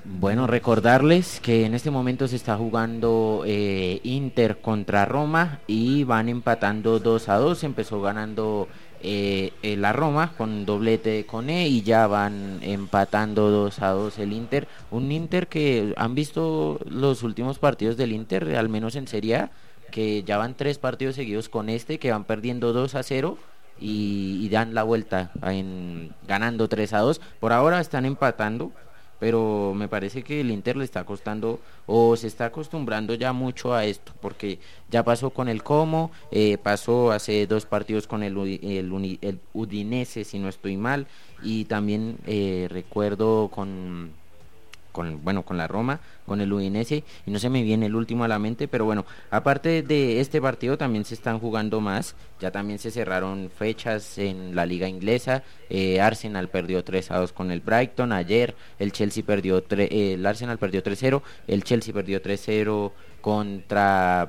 Bueno, recordarles que en este momento se está jugando Inter contra Roma y van empatando 2-2. Empezó ganando la Roma con doblete de Koné y ya van empatando 2-2 el Inter. Un Inter que han visto los últimos partidos del Inter, al menos en Serie A, que ya van tres partidos seguidos con este, que van perdiendo 2-0 y dan la vuelta ganando 3-2. Por ahora están empatando, pero me parece que el Inter le está costando o se está acostumbrando ya mucho a esto, porque ya pasó con el Como, pasó hace dos partidos con el Udinese, si no estoy mal, y también recuerdo con la Roma, con el Udinese, y no se me viene el último a la mente, pero bueno, aparte de este partido también se están jugando más, ya también se cerraron fechas en la liga inglesa. Arsenal perdió 3-2 con el Brighton ayer, el Arsenal perdió 3-0, el Chelsea perdió 3-0 contra